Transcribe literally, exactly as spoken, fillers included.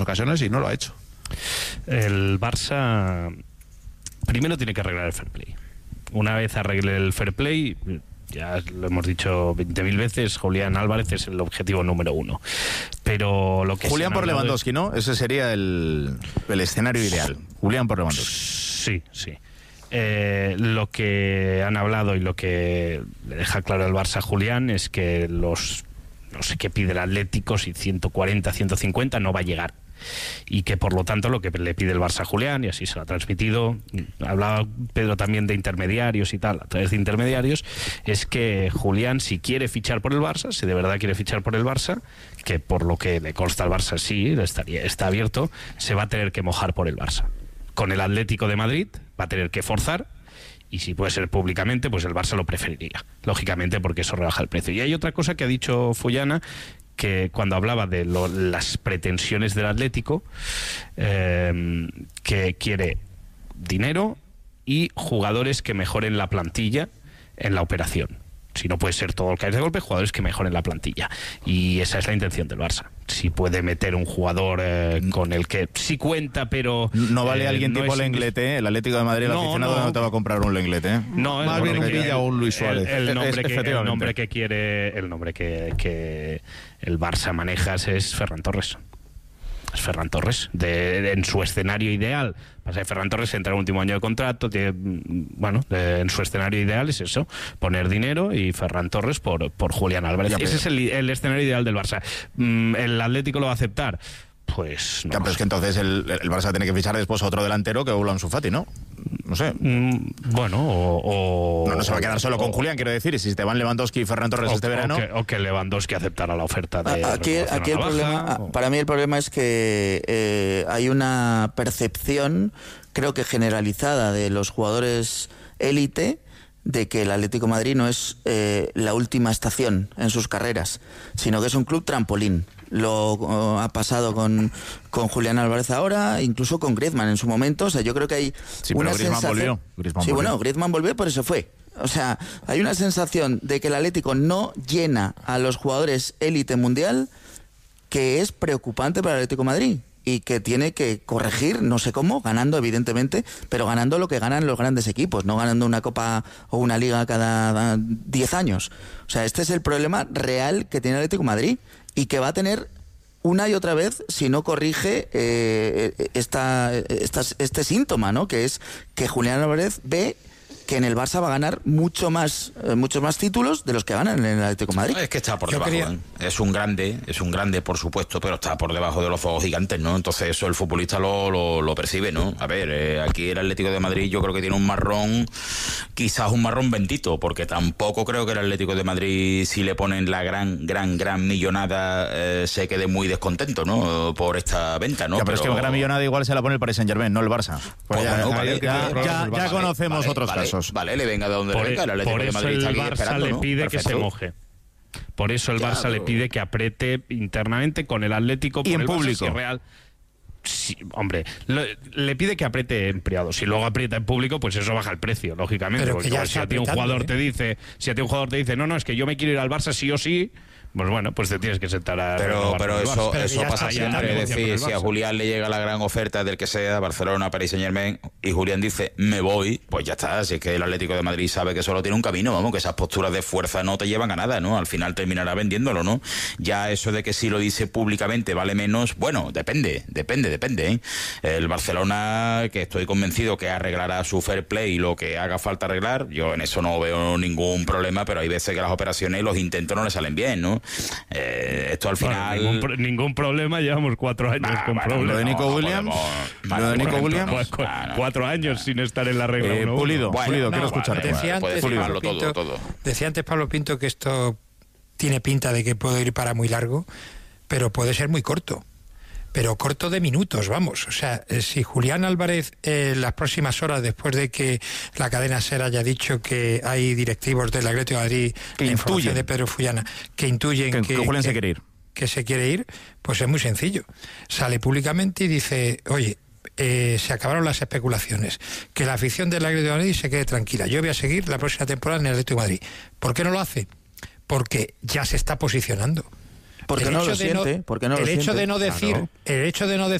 ocasiones y no lo ha hecho. El Barça primero tiene que arreglar el fair play. Una vez arregle el fair play, ya lo hemos dicho veinte mil veces, Julián Álvarez es el objetivo número uno. Pero lo que Julián por Lewandowski, ¿no? Ese sería el, el escenario ideal. Julián por Lewandowski. Sí, sí. Eh, lo que han hablado y lo que le deja claro el Barça a Julián es que los, no sé qué pide el Atlético, si ciento cuarenta, ciento cincuenta, no va a llegar. Y que por lo tanto lo que le pide el Barça a Julián, y así se lo ha transmitido, hablaba Pedro también de intermediarios y tal, a través de intermediarios, es que Julián, si quiere fichar por el Barça, si de verdad quiere fichar por el Barça, que por lo que le consta al Barça sí, estaría, está abierto, se va a tener que mojar por el Barça. Con el Atlético de Madrid va a tener que forzar, y si puede ser públicamente, pues el Barça lo preferiría, lógicamente, porque eso rebaja el precio. Y hay otra cosa que ha dicho Fullana, que cuando hablaba de lo, las pretensiones del Atlético, eh, que quiere dinero y jugadores que mejoren la plantilla en la operación. Si no puede ser todo el que hay de golpe, jugadores que mejoren la plantilla. Y esa es la intención del Barça. Si puede meter un jugador eh, con el que sí cuenta, pero... No vale eh, alguien no tipo es... Lenglet, ¿eh? El Atlético de Madrid, el no, aficionado no. no te va a comprar un Lenglet, ¿eh? No, más bien un Villa o un Luis Suárez. El, el, nombre, es, que, el nombre que quiere, el nombre que, que el Barça maneja es Ferran Torres. Es Ferran Torres, de, de, en su escenario ideal. Pasa que Ferran Torres entra en el último año de contrato, tiene, bueno, de, en su escenario ideal es eso, poner dinero, y Ferran Torres por, por Julián Álvarez. Ese es el, el escenario ideal del Barça. ¿El Atlético lo va a aceptar? Pues no. Ya, pero es que entonces el, el Barça tiene que fichar después a otro delantero que Ansu Fati, ¿no? No sé. Mm, bueno, o... o no, no se va a quedar solo o, con Julián, quiero decir. Y si te van Lewandowski y Ferran Torres o, este verano... O que, o que Lewandowski aceptara la oferta de... Aquí, aquí el baja, problema, o... para mí el problema es que eh, hay una percepción, creo que generalizada, de los jugadores élite, de que el Atlético de Madrid no es eh, la última estación en sus carreras, sino que es un club trampolín. Lo uh, ha pasado con, con Julián Álvarez ahora, incluso con Griezmann en su momento. O sea, yo creo que hay sí, una pero Griezmann sensación... volvió. Griezmann sí, volvió. bueno, Griezmann volvió, por eso fue. O sea, hay una sensación de que el Atlético no llena a los jugadores élite mundial, que es preocupante para el Atlético de Madrid y que tiene que corregir, no sé cómo, ganando evidentemente, pero ganando lo que ganan los grandes equipos, no ganando una Copa o una Liga cada diez años. O sea, este es el problema real que tiene el Atlético de Madrid y que va a tener una y otra vez si no corrige eh, esta, esta, este síntoma, ¿no? Que es que Julián Álvarez ve que en el Barça va a ganar mucho más, eh, muchos más títulos de los que ganan en el Atlético de Madrid. Es que está por Yo debajo, quería... ¿eh? Es un grande, es un grande por supuesto, pero está por debajo de los fuegos gigantes, ¿no? Entonces eso el futbolista lo, lo, lo percibe, ¿no? A ver, eh, aquí el Atlético de Madrid yo creo que tiene un marrón, quizás un marrón bendito, porque tampoco creo que el Atlético de Madrid, si le ponen la gran, gran, gran millonada, eh, se quede muy descontento, ¿no? Por esta venta, ¿no? Ya, pero, pero es que una gran millonada igual se la pone el Paris Saint-Germain, no el Barça. Pues ya, bueno, ya, vale, ya, vale, ya, vale, ya conocemos vale, otros vale, casos. Vale, le venga de donde por, le venga, el Atlético por de Madrid eso está el aquí Barça esperando, le ¿no? pide Perfecto. que se moje. Por eso el Ya, Barça pero... le pide que apriete internamente con el Atlético, por y en el público. Barça, si Real. Sí, hombre, lo, le pide que apriete en privado. Si luego aprieta en público, pues eso baja el precio, lógicamente. Pero Porque que ya si a ti está un jugador apretando, te ¿eh? dice, si a ti un jugador te dice, no, no, es que yo me quiero ir al Barça sí o sí, pues bueno, pues te tienes que sentar a... Pero, pero eso, Pero eso ya pasa está, ya siempre. está Es decir, si a Julián le llega la gran oferta del que sea, Barcelona, Paris Saint-Germain, y Julián dice, me voy, pues ya está. Si es que el Atlético de Madrid sabe que solo tiene un camino, vamos, que esas posturas de fuerza no te llevan a nada, ¿no? Al final terminará vendiéndolo, ¿no? Ya eso de que si lo dice públicamente vale menos, bueno, depende, depende, depende, ¿eh? El Barcelona, que estoy convencido que arreglará su fair play y lo que haga falta arreglar, yo en eso no veo ningún problema, pero hay veces que las operaciones y los intentos no le salen bien, ¿no? Eh, esto al final... Bueno, ningún, ningún problema, llevamos cuatro años bah, con bueno, problemas. Lo de Nico no, Williams, podemos, lo de Nico ejemplo, Williams, no, Cu- no, no, cuatro años no. sin estar en la regla. Eh, uno, Pulido, uno. Bueno, Pulido, no, quiero vale, escucharte. decía puedes antes firmarlo Pablo todo, Pinto, todo. decía antes Pablo Pinto que esto tiene pinta de que puede ir para muy largo, pero puede ser muy corto. Pero corto de minutos, vamos. O sea, eh, si Julián Álvarez en eh, las próximas horas, después de que la cadena SER haya dicho que hay directivos del Atlético de Madrid, que la información intuyen de Pedro Fullana, que intuyen que, que, que Julián que, se quiere ir. que se quiere ir, pues es muy sencillo. Sale públicamente y dice, oye, eh, se acabaron las especulaciones, que la afición del Atlético de Madrid se quede tranquila. Yo voy a seguir la próxima temporada en el Atlético de Madrid. ¿Por qué no lo hace? Porque ya se está posicionando. Porque El no hecho lo de siente, porque no el lo hecho siente. de no decir, Claro. el hecho de no